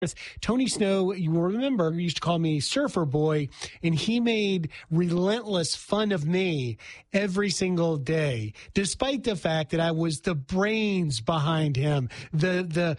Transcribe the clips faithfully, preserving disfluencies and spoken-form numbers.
Tony Snow, you will remember, used to call me Surfer Boy, and he made relentless fun of me every single day, despite the fact that I was the brains behind him, the the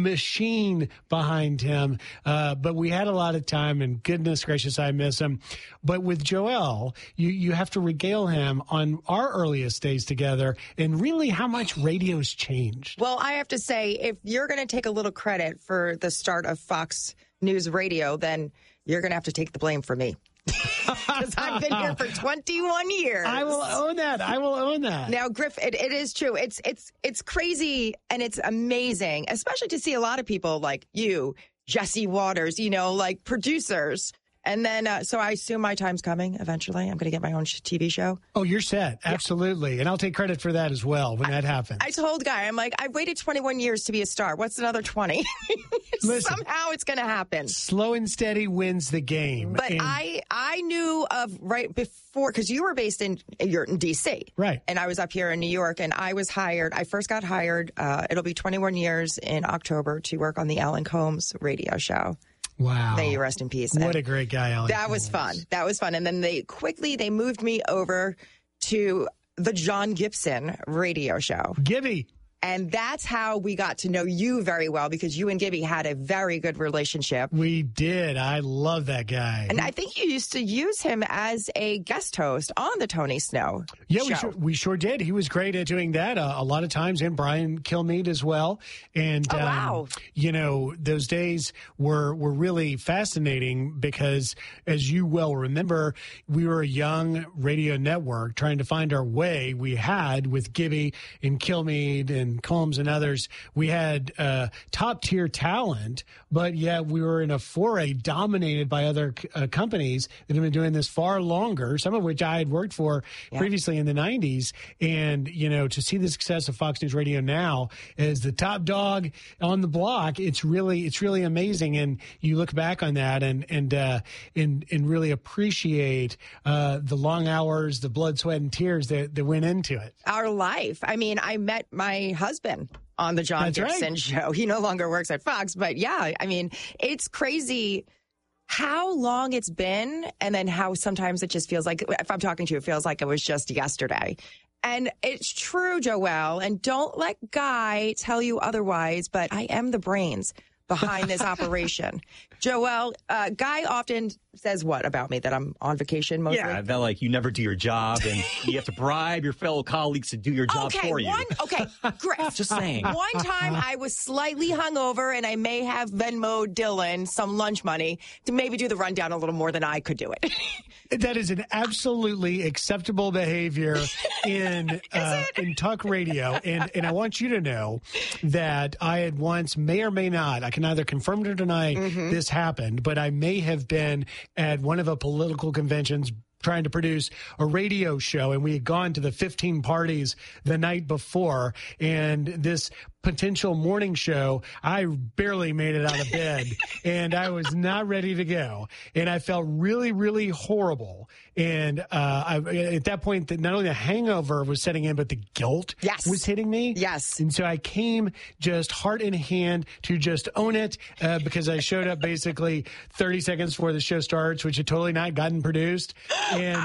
machine behind him. Uh, but we had a lot of time, and goodness gracious, I miss him. But with Joel, you, you have to regale him on our earliest days together and really how much radio's changed. Well, I have to say, if you're going to take a little credit for the start of Fox News Radio, then you're going to have to take the blame for me. Because I've been here for twenty-one years. I will own that. I will own that. Now, Griff, it, it is true. It's it's it's crazy and it's amazing, especially to see a lot of people like you, Jesse Waters, you know, like producers. And then, uh, so I assume my time's coming eventually. I'm going to get my own T V show. Oh, you're set. Absolutely. Yeah. And I'll take credit for that as well when I, that happens. I told Guy, I'm like, I've waited twenty-one years to be a star. What's another twenty? Listen, somehow it's going to happen. Slow and steady wins the game. But and I I knew of right before, because you were based in, you're in D C. Right. And I was up here in New York, and I was hired. I first got hired. Uh, it'll be twenty-one years in October to work on the Alan Combs radio show. Wow. May you rest in peace. What and a great guy, Alan. That was fun. That was fun. And then they quickly, they moved me over to the John Gibson radio show. Gibby. And that's how we got to know you very well, because you and Gibby had a very good relationship. We did. I love that guy. And I think you used to use him as a guest host on the Tony Snow yeah, show. we sure, we sure did. He was great at doing that uh, a lot of times, and Brian Kilmeade as well. And, oh, um, wow. you know, those days were, were really fascinating because, as you well remember, we were a young radio network trying to find our way. We had, with Gibby and Kilmeade and Combs and others, we had uh, top tier talent, but yet we were in a foray dominated by other uh, companies that have been doing this far longer, some of which I had worked for yeah. previously in the nineties. And, you know, to see the success of Fox News Radio now as the top dog on the block, it's really, it's really amazing. And you look back on that and, and, uh, and, and really appreciate uh, the long hours, the blood, sweat, and tears that, that went into it. Our life. I mean, I met my husband on the John That's Gibson right. show. He no longer works at Fox, but yeah, I mean, it's crazy how long it's been, and then how sometimes it just feels like, if I'm talking to you, it feels like it was just yesterday. And it's true, Joel, and don't let Guy tell you otherwise, but I am the brains behind this operation. Joel, uh, Guy often says what about me? That I'm on vacation mostly? Yeah, that like you never do your job and you have to bribe your fellow colleagues to do your job okay, for you. One, okay, Griff. Just saying. One time I was slightly hungover and I may have Venmo'd Dylan some lunch money to maybe do the rundown a little more than I could do it. That is an absolutely acceptable behavior in uh, in talk radio, and and I want you to know that I had once, may or may not, I can either confirm or deny mm-hmm. this happened, but I may have been at one of the political conventions trying to produce a radio show, and we had gone to the fifteen parties the night before, and this potential morning show, I barely made it out of bed, and I was not ready to go, and I felt really, really horrible. And uh, I, at that point, that not only the hangover was setting in, but the guilt yes. was hitting me. Yes. And so I came just heart in hand to just own it, uh, because I showed up basically thirty seconds before the show starts, which had totally not gotten produced. And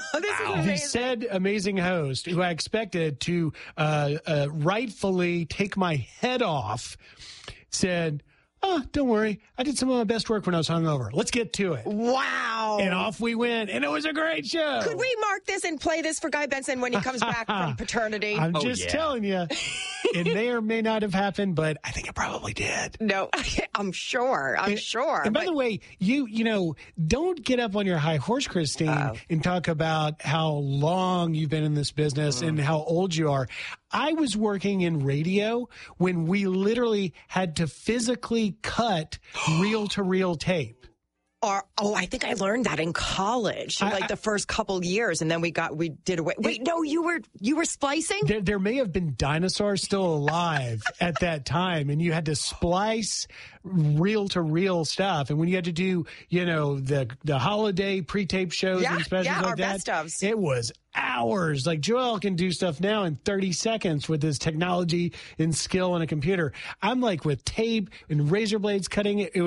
the said amazing host, who I expected to uh, uh, rightfully take my head off, said, "Oh, don't worry. I did some of my best work when I was hungover. Let's get to it." Wow. And off we went, and it was a great show. Could we mark this and play this for Guy Benson when he comes back from paternity? I'm oh, just yeah. telling you, it may or may not have happened, but I think it probably did. No, I'm sure. I'm and, sure. And by but... the way, you you know, don't get up on your high horse, Christine, Uh-oh. and talk about how long you've been in this business mm. and how old you are. I was working in radio when we literally had to physically cut reel-to-reel tape. Or, oh, I think I learned that in college, I, like the first couple years, and then we got we did away. Wait, no, you were you were splicing? There, there may have been dinosaurs still alive at that time, and you had to splice reel to reel stuff. And when you had to do, you know, the the holiday pre-tape shows yeah, and specials yeah, like our that, best ofs. It was hours. Like Joel can do stuff now in thirty seconds with his technology and skill on a computer. I'm like with tape and razor blades cutting it. It